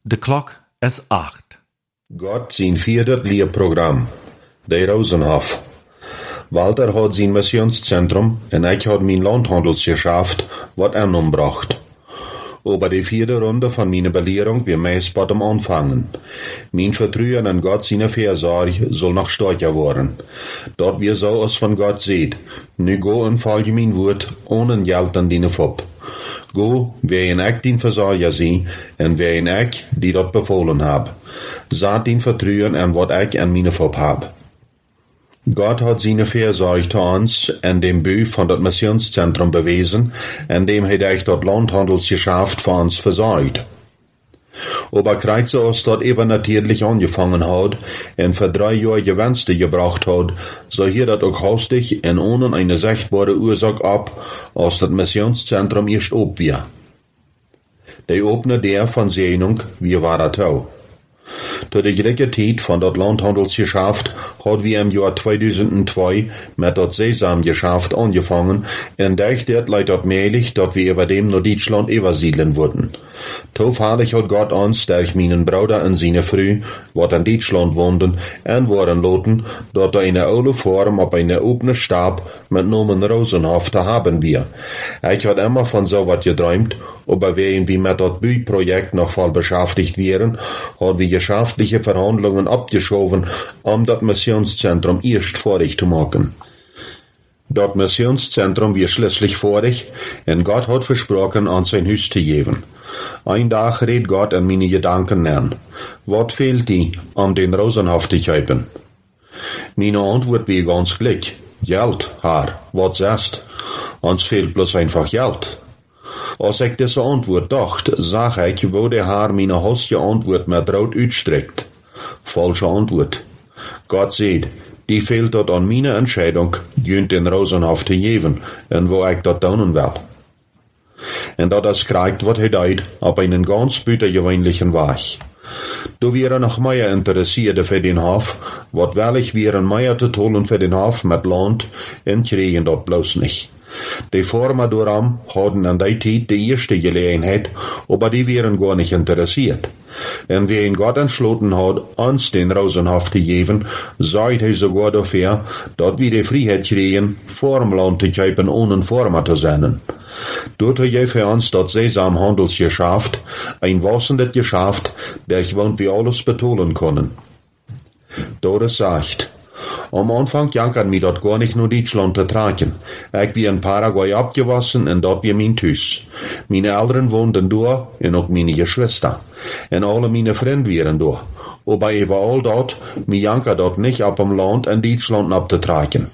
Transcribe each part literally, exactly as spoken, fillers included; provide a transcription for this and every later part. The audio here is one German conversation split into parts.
De klok is acht. Gott zijn vierde leerprogram, de Rosenhof. Walter had zijn missionscentrum en ik had mijn landhandelsgeschäft wat aanbracht. Aber die vierde Runde von meiner Belehrung wir meist bei dem Anfangen. Mein Vertrauen an Gott seine Versorge soll noch stärker werden. Dort wir so aus von Gott seht. Nu go und folge mein Wort, ohne Geld an deine Fob. Go, wer in ich den Versorger sie, und wer in ich, die dort befohlen hab. Saat den Vertrauen an wat ich an meine Fob hab. Gott hat seine Versorge zu uns in dem Bü von das Missionszentrum bewiesen, in dem er euch dort Landhandelsgeschäft für uns versorgt. Aber kreuz so aus dort eben natürlich angefangen hat und für drei Jahre Gewinste gebracht hat, so hier dat auch hastig und ohne eine sichtbare Ursache ab, als das Missionszentrum erst ob wir. Die Opne der von Sehnung, wie war das auch. Zu der gleichen Zeit von dat Landhandelsgeschäft hat wir im Jahr zweitausendzwei mit dat Sesamgeschäft angefangen und durch das leidt dat mählich, dat wir über dem nach Deutschland übersiedeln wurden. Zufällig hat Gott uns durch meinen Bruder und seine Frau, wat in Deutschland wohnten, anwaren loten, dat eine alte Form auf eine offene Stab mit Namen Rosenhof da haben wir. Ich hat immer von so wat geträumt, aber während wir mit dat Bühnenprojekt noch voll beschäftigt wären, hat wir geschäftliche Verhandlungen abgeschoben, um das Missionszentrum erst vorig zu machen. Das Missionszentrum wird schließlich vorig, und Gott hat versprochen, an sein Haus zu geben. Ein Tag redet Gott an meine Gedanken an. Was fehlt die, um den Rosenhof zu kaufen? Meine Antwort war ganz gleich. Geld, Herr, was sagst? Uns fehlt bloß einfach Geld. Als ich diese Antwort dachte, sag ich, wo der Herr meine hostige Antwort mit Rot ausstreckt. Falsche Antwort. Gott sieht, die fehlt dort an meine Entscheidung, jönt den Rosenhof zu geben, und wo ich dort tun will. Und dat is kriegt, wat hij deed, op einen ganz buitengewöhnlichen Weg. Du wäre noch mehr interessiert für den Hof, wat wellig wären mehr zu tun für den Hof mit Land, und kriegen dort bloß nicht. Die Former daran hatten an der Zeit die erste Gelegenheit, aber die wären gar nicht interessiert. Und wer in Gott entschlossen hat, uns den Rosenhof zu geben, sagt er sogar dafür, dass wir die Freiheit kriegen, vor dem Land zu kaufen, ohne Former zu sein. Dort hat er für uns das Sesamhandelsgeschäft, ein wassendes Geschäft, durch wand wir alles betonen können. Dort ist sagt, am Anfang jankert mir dort gar nicht nur Deutschland zu tragen. Ich bin in Paraguay abgewassen und dort wir mein Haus. Meine Eltern wohnten da und auch meine Geschwister. Und alle meine Freunde waren da. Aber überall dort, mir jankert dort nicht ab am Land in Deutschland abzutragen.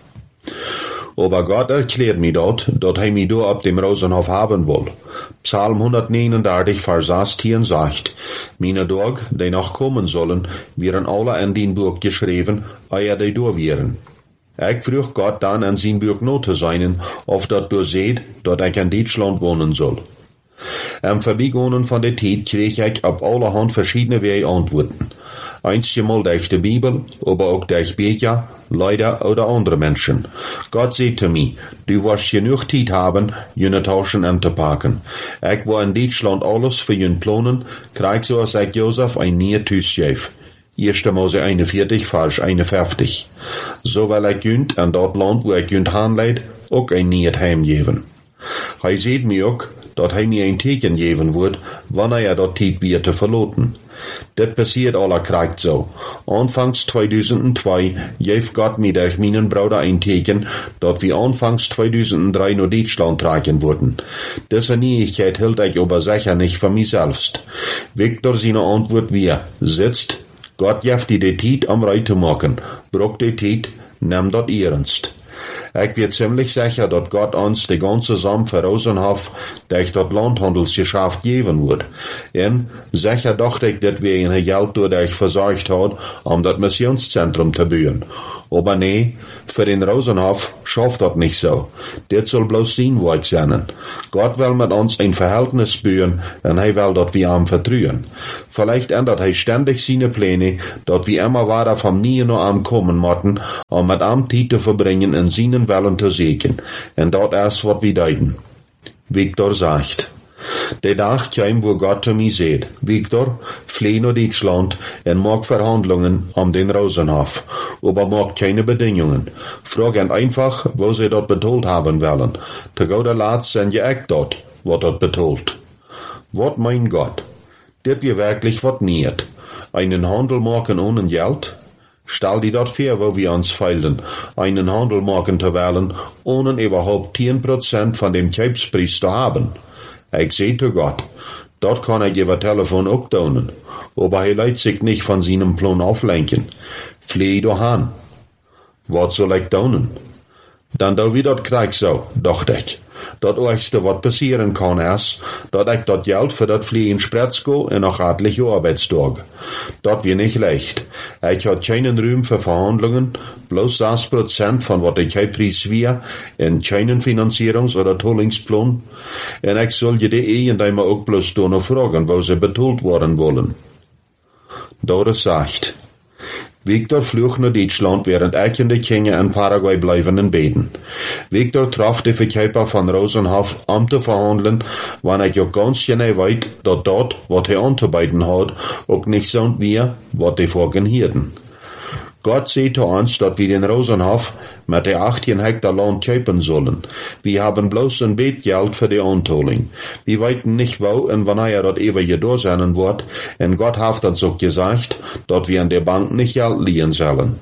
Aber Gott erklärt mir dort, dass er mich da ab dem Rosenhof haben will. Psalm hundertneununddreißig, Vers achtzehn sagt, meine Tage, die noch kommen sollen, wären alle in den Buch geschrieben, ehe die da wären. Ich frug Gott dann an sein Buch not zu sein, auf dat du seht, dass ich in Deutschland wohnen soll. Am Vorbeigehen von der Zeit krieg ich ab allerhand verschiedene Wege Antworten. Einmal durch die Bibel, aber auch durch Bücher, Leute oder andere Menschen. Gott sagt zu mir, du wirst genug Zeit haben, jene Taschen anzupacken. Ich war in Deutschland alles für jene planen, krieg so als ich Josef ein neues Haus gebe. erste Mose einundvierzig, Vers einundfünfzig. So will ich jünd an dort Land, wo ich jünd hanleid, auch ein neues Heim geben. Er sieht mir auch, dass er mir ein Teken geben wird, wann er dort Zeit wird zu verloten. Das passiert aller kriegt so. Anfangs zweitausendzwei gab Gott mir durch meinen Bruder ein Teken, dass wir anfangs zweitausenddrei nach Deutschland tragen wurden. Diese Neuigkeit hielt ich aber sicher nicht für mich selbst. Victor seine Antwort wir, sitzt, Gott gibt dir die Zeit, am Reit zu machen. Bruch die Zeit, nimm das ernst. Ich bin ziemlich sicher, dass Gott uns die ganze Samen für Rosenhof durch das Landhandelsgeschäft geben wird. Und sicher dachte ich, dass wir ihn Geld dadurch versorgt hat, um das Missionszentrum zu bauen. Aber nee, für den Rosenhof schafft das nicht so. Das soll bloß sein Weg sein. Gott will mit uns ein Verhältnis bauen, und er will, dass wir ihm vertrauen. Vielleicht ändert er ständig seine Pläne, dass wir immer weiter vom Nie noch am kommen müssen, um mit ihm Zeit zu verbringen, in seinen Wellen zu segnen. Und dort erst, was wir deuten. Victor sagt, Der Tag kam, wo Gott zu mir sagt, Victor, flieh nach Deutschland und mach Verhandlungen um den Rosenhof, aber mach keine Bedingungen. Frag ihn einfach, wo sie dort betont haben wollen. Zu guter Letzt sind ja echt dort, was dort betont. Wat mein Gott, dit wir wirklich wat niet. Einen Handel machen ohne Geld? Stell dir dort vor, wo wir uns feilen, einen Handel machen zu wollen, ohne überhaupt zehn Prozent von dem Kaufspreis zu haben. Ich seh zu Gott, dort kann ich über Telefon auch tun, aber er lässt sich nicht von seinem Plan auflenken. Flieh doch an. Was soll ich tun? Dann da wie dort krieg so, dachte ich. Dat erste, wat passieren kann, ist, dat ich dat Geld für dat Fliehen spritz go in noch etliche Arbeitstage. Dat wie nicht leicht. Ich hat keinen Raum für Verhandlungen, bloß sechs Prozent von wat ich Preis wir, in keinen Finanzierungs- oder Tollingsplan. Und ich soll je die eh und einmal auch bloß da noch fragen, wo sie betont worden wollen. Doris sagt, Victor flog nach Deutschland, während ich in der Kinge in Paraguay bleiben und beten. Victor traf die Verkäufer von Rosenhof, um zu verhandeln, wann ich auch ganz genau weiß, dass dort, was er anzubieten hat, auch nicht so wie, was die Folgen hielten. Gott sieht zu uns, dass wir den Rosenhof mit der achtzehn Hektar Land kaufen sollen. Wir haben bloß ein Betgeld für die Antoling. Wir weiten nicht wo und wann er dort ewig da sein wird, und Gott hat uns auch gesagt, dass wir an der Bank nicht Geld liehen sollen.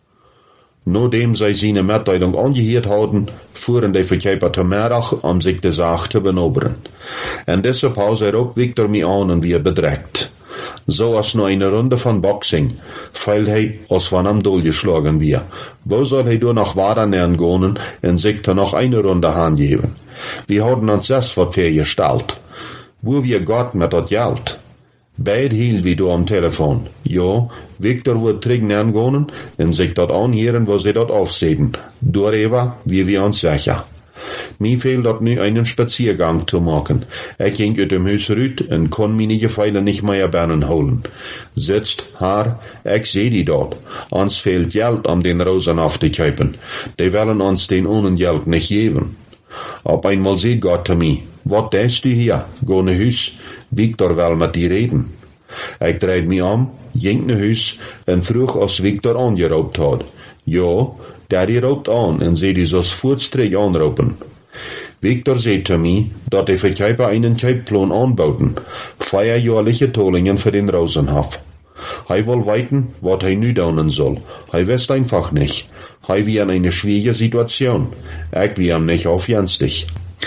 Nachdem sie seine Mitteilung angehört hatten, fuhren die Verkäufer zu Merach, um sich die Sache zu benobern. In dieser Pause rückt Victor mich an und wir bedreckt. So als nur eine Runde von Boxing, weil hij als van am Doll geschlagen wir. Wo soll hij door noch weiter nähern gehen und sich da noch eine Runde handgeben? Wir haben uns das was vorgestellt. Wo wir Gott mit dat Geld? Beid hielt wie du am Telefon. Ja, Victor wird zurück nähern gehen und sich dort anhören, wo sie dort aufsehen. Darüber, wie wir uns sicher. Mir fehlt dort nu einen Spaziergang zu machen. Ich ging ut dem Haus rüt und kon meine Gefeile nicht mehr Bernen holen. Sitzt, Haar, ich seh die dort. Uns fehlt Geld, um den Rosenhof zu kaufen. Die wollen uns den ohne Geld nicht geben. Auf einmal sieht Gott zu mir, wat denkst du hier? Geh ne Haus, Victor will mit dir reden. Ich dreht mich um, ging ne Haus und frug, als Victor angeraubt hat. Ja, Daddy raubt an und sie die so's Furzträg anrauben. Victor sagt zu mir, dass die Verkäufer einen Kaupplan anbauten, feierjährliche Tollingen für den Rosenhof. Hij will weiten, was hij nu tun soll. Hij weiß einfach nicht. Hij wie in eine schwierige Situation. Ich wie ihm nicht aufjenstig.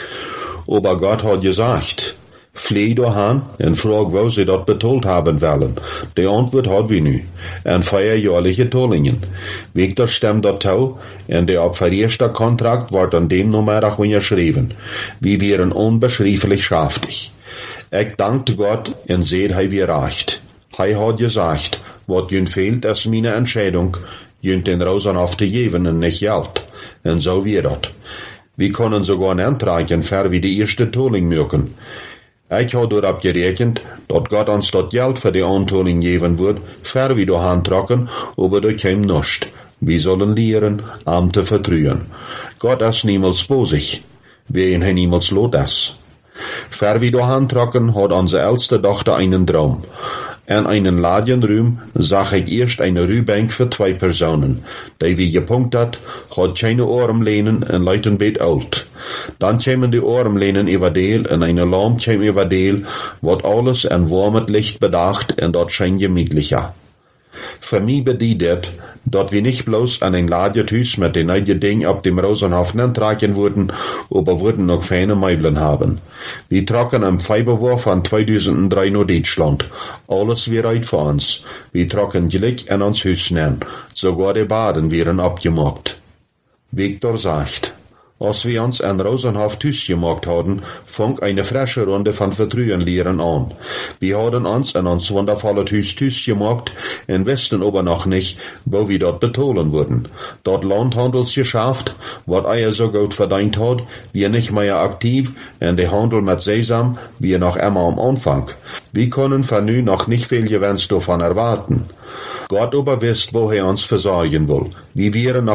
Aber Gott hat gesagt, flieh dahin und frag, wo sie dort betont haben wollen. Die Antwort hat wir nu. En feierjährliche Tollingen. Victor stemmt dort zu, und der abvererste Kontrakt wird an dem Nummer unterschrieben. Wir wären unbeschreiblich schaftig. Ich dankte Gott und seht, hei wir recht. Hei hat gesagt, wat jün fehlt, ist meine Entscheidung, jün den Rosenhof zu geben und nicht Geld. Und so wir dat. Wir können sogar einen Antrag für wie die erste Tolling mögen. Ich habe darauf gerechnet, dass Gott uns das Geld für die Antoling geben wird, für wie du handtrocken, aber da käm nichts. Wir sollen lehren, am zu vertrauen. Gott ist niemals bosig, wer ihn niemals lot ist. Für wie du handtrocken hat unsere älteste Tochter einen Traum. In einen Ladenraum sah ich erst eine Rühbank für zwei Personen. Die wie gepunkt hat, hat keine Armlehnen und Leitenbett alt. Dann kämen die Armlehnen über Deel und eine Lampe käm über Deel, wat alles in warmet Licht bedacht und dort schein gemütlicher. Für mich bedeutet, dass wir nicht bloß an ein Ladenhus mit den neuen Dingen ab dem Rosenhof tragen würden, aber würden noch feine Meubeln haben. Wir tragen am Februar von zweitausenddrei nach Deutschland. Alles wäre right für uns. Wir tragen Glück in uns Haus nehmen. Sogar die Baden wären abgemacht. Victor sagt, als wir uns ein Rosenhof Haus gemacht haben, fang eine frische Runde von Vertrauen lehren an. Wir haben uns in uns wundervolles Haus Haus gemacht und wussten aber noch nicht, wo wir dort betonen würden. Dort Landhandelsgeschäft, was er so gut verdient hat, wir nicht mehr aktiv und der Handel mit Sesam, wir noch immer am Anfang. Wir können von nun noch nicht viel Gewinns davon erwarten. Gott aber wisst, wo er uns versorgen will. Wir wären noch